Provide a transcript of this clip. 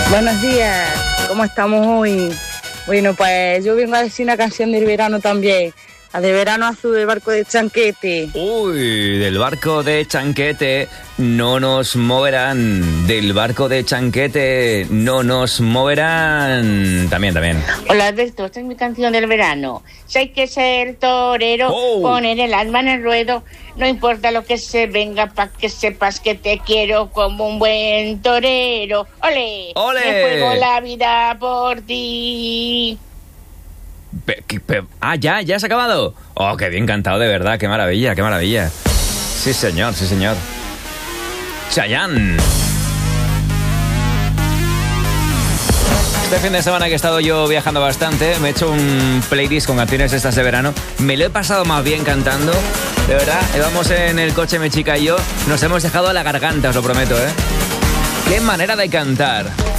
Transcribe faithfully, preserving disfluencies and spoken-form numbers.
Buenos días, ¿cómo estamos hoy? Bueno, pues yo vengo a decir una canción del verano también, la de Verano Azul del Barco de Chanquete. Uy, del barco de Chanquete no nos moverán, del barco de Chanquete no nos moverán. También, también. Hola Alberto, esta es mi canción del verano. Si hay que ser torero, Oh. poner el alma en el ruedo, no importa lo que se venga, pa' que sepas que te quiero como un buen torero. ¡Ole! ¡Ole! Me juego la vida por ti. Pe- que- pe- ah, ya, ya se ha acabado. Oh, qué bien cantado, de verdad, qué maravilla, qué maravilla. Sí, señor, sí, señor. Chayanne. Este fin de semana que he estado yo viajando bastante, me he hecho un playlist con canciones estas de verano. Me lo he pasado más bien cantando. De verdad, íbamos en el coche mi chica y yo, nos hemos dejado a la garganta, os lo prometo, ¿eh? Qué manera de cantar.